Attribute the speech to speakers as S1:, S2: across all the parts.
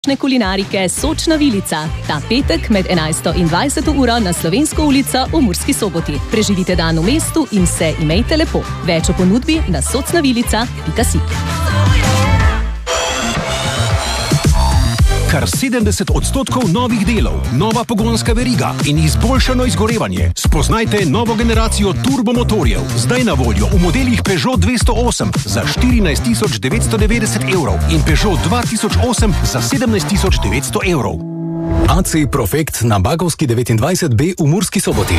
S1: kulinarike Sočna vilica. Ta petek med 11. in 20. uro na Slovensko ulico v Murski Soboti. Preživite dan v mestu in se imejte lepo. Več o ponudbi na socnavilica.si.
S2: Kar 70% novih delov, nova pogonska veriga in izboljšano izgorevanje. Spoznajte novo generacijo turbomotorjev. Zdaj na voljo v modelih Peugeot 208 za 14.990 evrov in Peugeot 2008 za 17.900 evrov.
S3: AC Profekt na Bagovski 29B v Murski Soboti.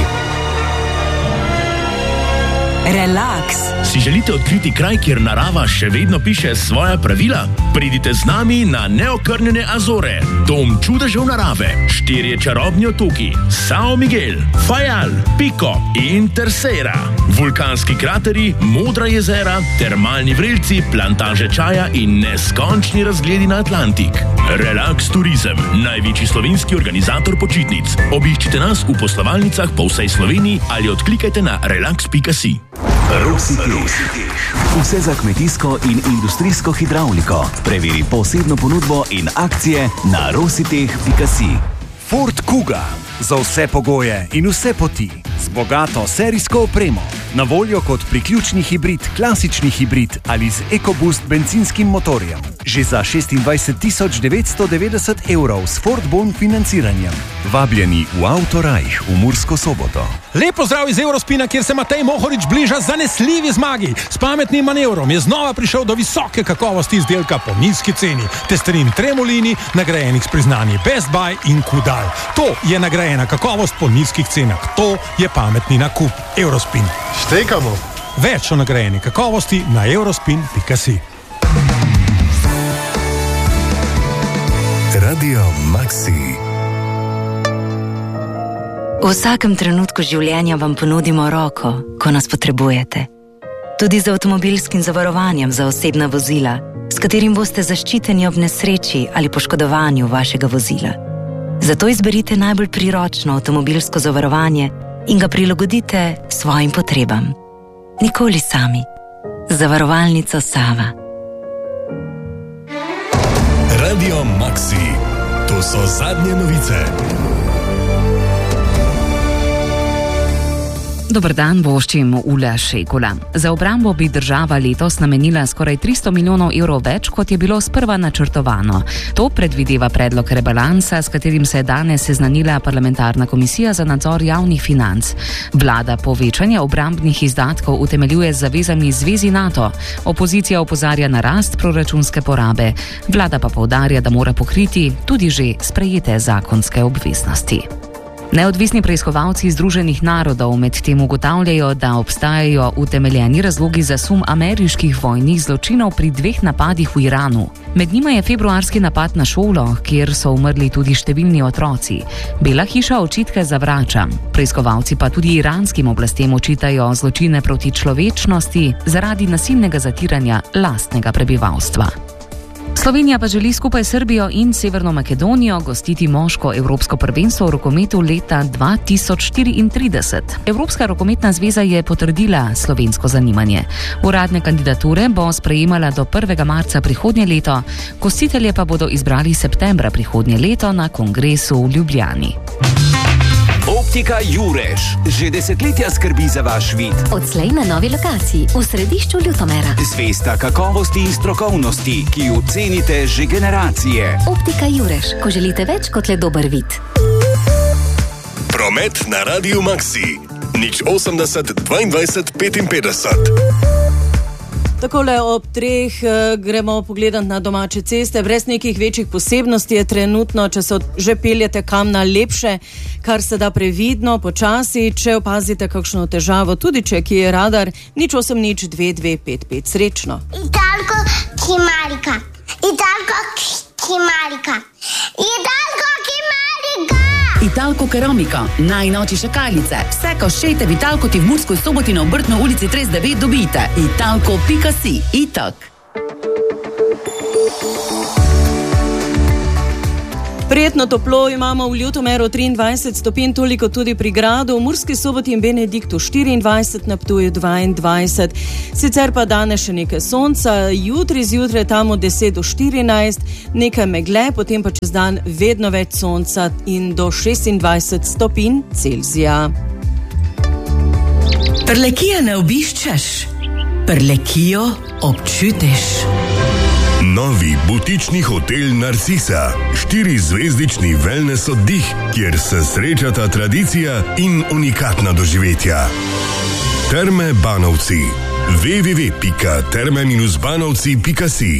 S4: Relax.
S5: Si želite odkriti kraj, kjer narava še vedno piše svoja pravila? Pridite z nami na neokrnjene Azore, dom čudežev narave, 4 čarobni otoki, São Miguel, Fajal, Pico in Terceira, vulkanski krateri, modra jezera, termalni vrelci, plantaže čaja in neskončni razgledi na Atlantik. Relax Turizem, največji slovenski organizator počitnic. Obiščite nas v poslovalnicah po vsej Sloveniji ali odklikajte na relax.si.
S6: Rositeh. Vse za kmetijsko in industrijsko hidravliko. Preveri posebno ponudbo in akcije na rositeh.si.
S7: Ford Kuga. Za vse pogoje in vse poti. Z bogato serijsko opremo. Na voljo kot priključni hibrid, klasični hibrid ali z EcoBoost benzinskim motorjem. Že za 26.990 evrov s Ford Bon financiranjem. Vabljeni v Autorajh v Mursko Soboto.
S8: Lepo zdrav iz Eurospina, kjer se Matej Mohorič bliža zanesljivi zmagi. S pametnim manevrom je znova prišel do visoke kakovosti izdelka po nizki ceni. Testerin Tremolini, nagrajenih s priznanji Best Buy in Kudal. To je nagrajena kakovost po nizkih cenah. To je pametni nakup. Eurospin.
S9: Štekamo.
S8: Več o nagrajeni kakovosti na eurospin.si.
S3: Radio Maxi.
S4: V vsakem trenutku življenja vam ponudimo roko, ko nas potrebujete. Tudi z avtomobilskim zavarovanjem za osebna vozila, s katerim boste zaščiteni ob nesreči ali poškodovanju vašega vozila. Zato izberite najbolj priročno avtomobilsko zavarovanje in ga prilagodite svojim potrebam. Nikoli sami. Zavarovalnica Sava.
S3: Radio Maxi. To so zadnje novice.
S10: Dober dan, voščim Ula Šekula. Za obrambo bi država letos namenila skoraj 300 milijonov evrov več, kot je bilo sprva načrtovano. To predvideva predlog rebalansa, s katerim se je danes seznanila parlamentarna komisija za nadzor javnih financ. Vlada povečanje obrambnih izdatkov utemeljuje z zavezami Zvezi NATO. Opozicija opozarja na rast proračunske porabe. Vlada pa poudarja, da mora pokriti tudi že sprejete zakonske obveznosti. Neodvisni preiskovalci Združenih narodov medtem ugotavljajo, da obstajajo utemeljeni razlogi za sum ameriških vojnih zločinov pri 2 napadih v Iranu. Med njima je februarski napad na šolo, kjer so umrli tudi številni otroci. Bela hiša očitke zavrača. Preiskovalci pa tudi iranskim oblastem očitajo zločine proti človečnosti zaradi nasilnega zatiranja lastnega prebivalstva. Slovenija pa želi skupaj s Srbijo in Severno Makedonijo gostiti moško evropsko prvenstvo v rokometu leta 2034. Evropska rokometna zveza je potrdila slovensko zanimanje. Uradne kandidature bo sprejemala do 1. marca prihodnje leto, gostitelje pa bodo izbrali septembra prihodnje leto na kongresu v Ljubljani.
S6: Optika Jureš že desetletja skrbi za vaš vid.
S11: Odslej na novi lokaciji v središču Ljutomera.
S6: Zvesta kakovosti in strokovnosti, ki jo cenite že generacije.
S11: Optika Jureš, ko želite več kot le dober vid.
S3: Promet na Radio Maxi. 080 22 55.
S12: Takole ob 3 gremo pogledati na domače ceste. Brez nekih večjih posebnosti je trenutno, če se že peljete kam na lepše, kar se da previdno, počasi. Če opazite kakšno težavo, tudi če ki je radar, 080 2255. Srečno.
S13: Italko Kimarika. Italko Kimarika. Italko Kimarika.
S14: Italko Keramika, najnovejše šakalice. Vse koščete v Italko ti v Murskoj Soboti na Obrtno ulici 39 dobite. Italko.si. Itak.
S12: Prijetno toplo imamo v Ljutomeru 23 stopinj, toliko tudi pri Gradu, v Murski Soboti in Benediktu 24, na Ptuju 22. Sicer pa danes še nekaj sonca, jutri zjutraj tam od 10 do 14, nekaj megle, potem pa čez dan vedno več sonca in do 26 stopinj Celzija.
S14: Prlekije ne obiščeš, Prlekijo občutiš.
S3: Novi butični hotel Narcisa, 4-zvezdični wellness oddih, kjer se srečata tradicija in unikatna doživetja. Terme Banovci, www.terme-banovci.si.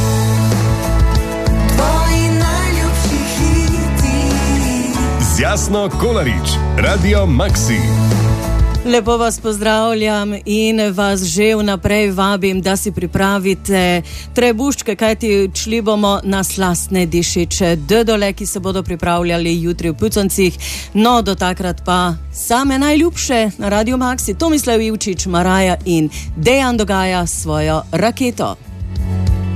S3: Z Jasno Kolarič, Radio Maxi.
S12: Lepo vas pozdravljam in vas že vnaprej vabim, da si pripravite trebuščke, kajti šli bomo na slastne dišeče dodole, ki se bodo pripravljali jutri v Puconcih. No, do takrat pa same najljubše na Radio Maxi. Tomislav Ivčič, Maraja in Dejan Dogaja svojo raketo.